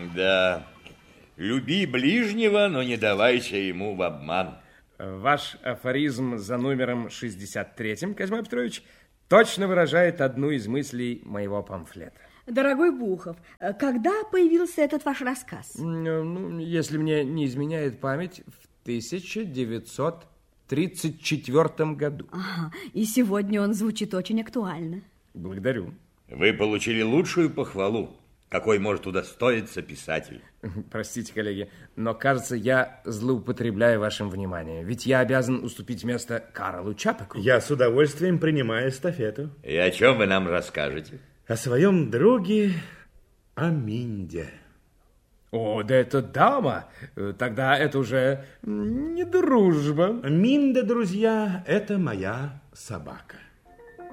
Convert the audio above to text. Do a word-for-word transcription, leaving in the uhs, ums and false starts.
Да, люби ближнего, но не давайся ему в обман. Ваш афоризм за номером шестьдесят третьим, Козьма Петрович, точно выражает одну из мыслей моего памфлета. Дорогой Бухов, когда появился этот ваш рассказ? Ну, если мне не изменяет память, в тысяча девятьсот тридцать четвёртом году. Ага, и сегодня он звучит очень актуально. Благодарю. Вы получили лучшую похвалу, какой может удостоиться писатель. Простите, коллеги, но, кажется, я злоупотребляю вашим вниманием. Ведь я обязан уступить место Карлу Чапеку. Я с удовольствием принимаю эстафету. И о чем вы нам расскажете? О своем друге Аминде. О, да это дама. Тогда это уже не дружба. Аминда, друзья, это моя собака.